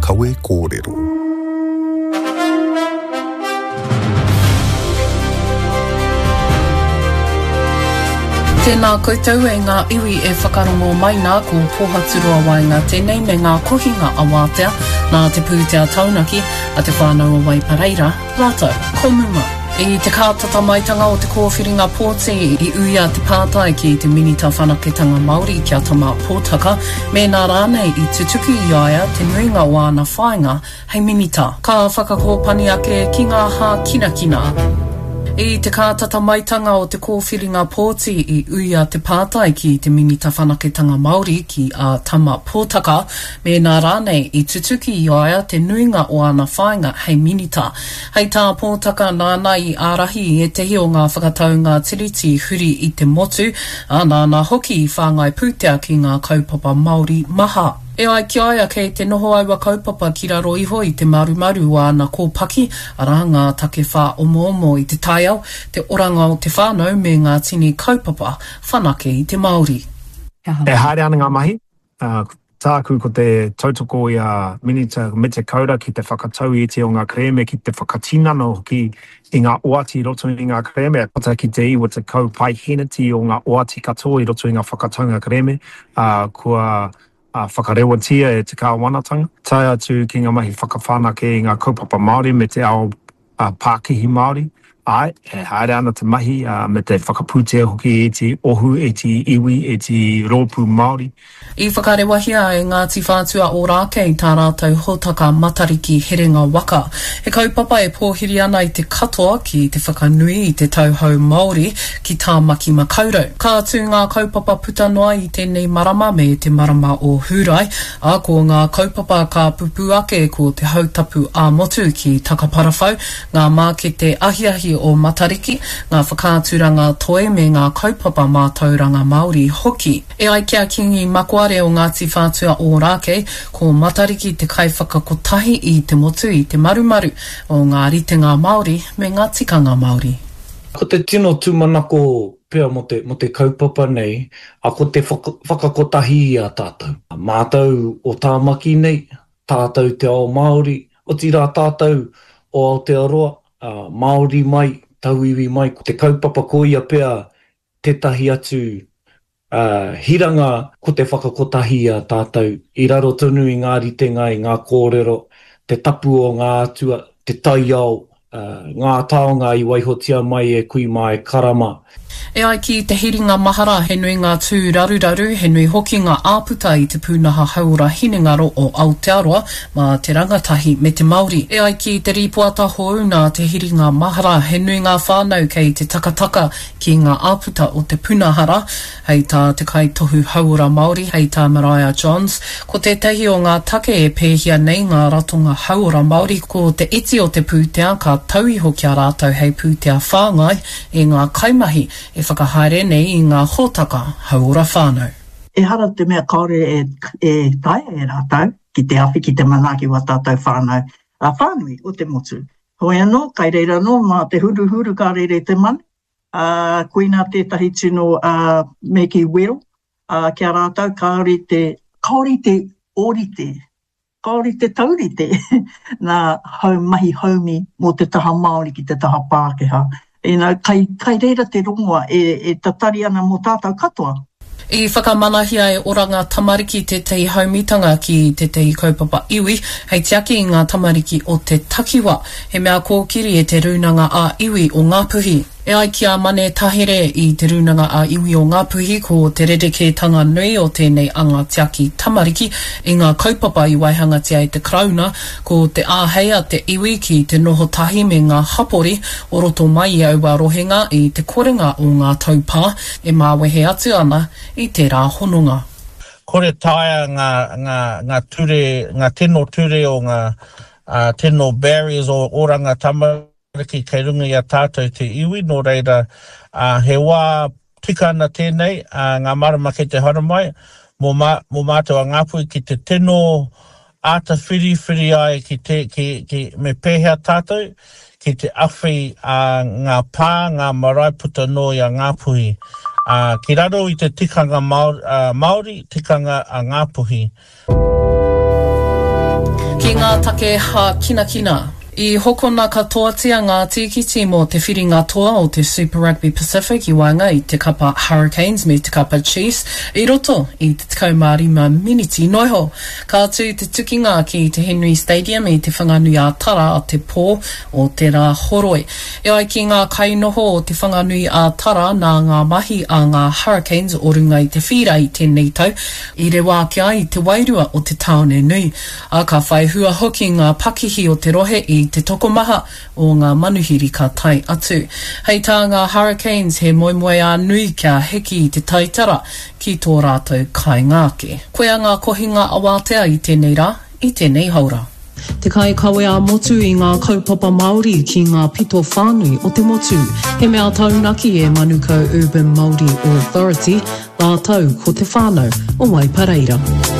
kawe kōrero. Tēnā koutou e ngā iwi e whakarongo mai nā ko pōhaturua wainga tēnei me ngā kohinga a wātea nā te pūtea taunaki a te whānau o Waipareira. Rātou, komunga. I te kātatamaitanga o te kōwhiringa pōti I uia te pātai ki te minita whanaketanga Māori kia tama pōtaka me nā rānei I tutuki I aia te nuinga o ana whainga hei minita. Ka whakakōpani ake ki ngā hā kinakina. I te kātatamaitanga o te kōwhiringa pōti I uia te pātai ki te minita whanaketanga Māori ki a tama pōtaka me nā rānei I tutuki I aia te nuinga o ana whainga hei minita. Hei tā pōtaka nāna I ārahi e tehi o ngā whakataunga tiriti huri I te motu a nāna hoki I whāngai pūtea ki ngā kaupapa Māori maha. E ai ki aia kei te noho aiwa kaupapa ki raro iho I te marumaru o ana kōpaki ara ngā take whā omo I te taiao, te oranga o te whānau me ngā tini kaupapa whanake I te Māori. E haere ana ngā mahi, tāku ko te tautoko I a minita me te kaura ki te whakatau I te o ngā kreme ki te whakatinano ki I ngā oati roto I ngā kreme, pata ki te iwa te kaupai henati o ngā oati katoa I roto I ngā whakataunga kreme, kua whakarewa tia e te kāwanatanga. Tai atu ki ngā mahi whakawhanake I ngā kaupapa Māori me te ao Pākihi Māori. Ai, e haere ana te mahi me te whakapūtea hoki e te ohu, e te iwi, e te rōpū Māori. I whakarewahia e Ngāti Whātua o Rāke I tā rātou hōtaka matariki herenga waka. He kaupapa e pōhiri ana I te katoa ki te whakanui I te tauhou Māori ki tā maki makaurau. Ka atu ngā kaupapa puta noa I tēnei marama me te marama o Hūrai, a ko ngā kaupapa ka pupu ake ko te hautapu a motu ki Takaparawhau, ngā mākete ahiahi o matariki, ngā whakāturanga toe me ngā kaupapa mātauranga Māori hoki. E ai kia kingi makuare o Ngāti Whātua o Rāke, ko matariki te kaiwhakakotahi I te motu I te marumaru o ngā ritenga Māori me ngā tikanga Māori. Ko te tino tūmanako pia mo te kaupapa nei, a ko te whakakotahi I a tātou. Mātou o tāmaki nei, tātou te ao Māori, o tira tātou o Aotearoa, Māori mai, tauiwi mai, ko te kaupapa ko ia pia tētahi atu hiranga ko te whakakotahi a tātou. I raro tonu I ngā ritenga I ngā kōrero, te tapu o ngā atua, te taiao, ngā taonga I waihotia mai e kui mai karama. E ai ki te hiringa mahara he nui ngā tū raruraru, he nui hoki ngā āputa I te pūnaha haura hinengaro o Aotearoa mā te rangatahi me te Māori. E ai ki te ripuata houna te hiringa mahara, he nui ngā whānau kei te takataka ki ngā āputa o te punahara, hei tā te kaitohu haura Māori, hei tā Mariah Johns. Ko te tehi o ngā take e pēhia nei ngā ratonga haura Māori, ko te iti o te pūtea ka tauiho kia rātou hei pūtea whāngai e ngā kaimahi e whakahaere nei I ngā hōtaka haura whānau. E hara te mea kaore e taia e rātou, ki te awhi ki te manaki wa tātou whānau. A whānui o te motu. Hoi anō, kai reira no, mā te huru ka reire te mani. Kuina tētahi tino me ki wero. Kia rātou, kaori te orite. Kaori te taurite. Nā hau mahi haumi mō te taha Māori ki te taha Pākehā. Kai reira te rongoa e tatari ana mō tātou katoa. I whakamanahia e oranga tamariki te tei haumitanga ki te tei kaupapa iwi, hei tiaki I ngā tamariki o te takiwa, he mea kōkiri e te runanga a iwi o ngā puhi. E ai kia mane tahere I te runanga a iwi o ngā puhi ko te rerekētanga nui o tēnei anga tiaki tamariki I ngā kaupapa I waihangatia I te krauna, ko te āheia te iwi ki te noho tahi me ngā hapori, o roto mai I aua rohenga I te korenga o ngā taupā, e māwehe atu ana I te rā hononga. Kore taia ngā tino ture o ngā tino barriers o oranga tamariki kei runga I a tātou te iwi, no reira he wā tika ana tēnei, ngā marama kei te haramai, mō mātou a ngāpui ki te tino āta whiri ai ki me pēhea tātou, ki te awhi ngā pā, ngā marae puta no I a ngāpuhi. Ki raro I te tikanga Māori, tikanga a ngāpuhi. Ki ngā take ha kina kina. I hokona katoatia ngā tīkiti mō te whiringa toa o te Super Rugby Pacific I waenga I te kapa Hurricanes me te kapa Chiefs I roto I te 15 miniti noiho. Ka atu te tukinga ki te Henry Stadium I te whanganui a Tara a te pō o te rā horoi. E ai ki ngā kainoho o te whanganui a Tara nā ngā mahi a ngā Hurricanes o runga I te whira I tēnei tau I rewa kia I te wairua o te taone nui. A ka whai hua hoki ngā pakihi o te rohe I te tokomaha o ngā manuhiri ka tai atu. Hei tā ngā Hurricanes he moemoe a nui kia heki I te taitara ki tō rātou kaingāke. Koea ngā kohinga awatea I tēnei rā, I tēnei haura. Te kai kawe a motu I ngā kaupapa Māori ki ngā pito whānui o te motu. He mea taunaki e Manukau Urban Māori Authority, ngā tau ko te whānau o Waipareira.